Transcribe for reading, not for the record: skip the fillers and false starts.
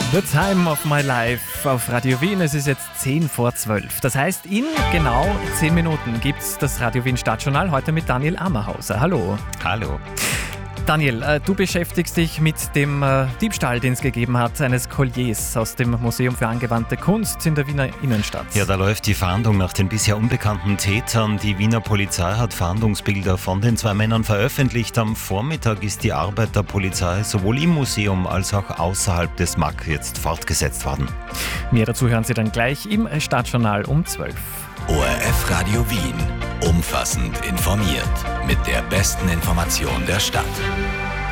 The Time of My Life auf Radio Wien. Es ist jetzt 10 vor 12. Das heißt, in genau 10 Minuten gibt es das Radio Wien Stadtjournal, heute mit Daniel Ammerhauser. Hallo. Hallo. Daniel, du beschäftigst dich mit dem Diebstahl, den es gegeben hat, eines Colliers aus dem Museum für angewandte Kunst in der Wiener Innenstadt. Ja, da läuft die Fahndung nach den bisher unbekannten Tätern. Die Wiener Polizei hat Fahndungsbilder von den 2 Männern veröffentlicht. Am Vormittag ist die Arbeit der Polizei sowohl im Museum als auch außerhalb des MAK jetzt fortgesetzt worden. Mehr dazu hören Sie dann gleich im Stadtjournal um 12. ORF Radio Wien. Umfassend informiert. Mit der besten Information der Stadt.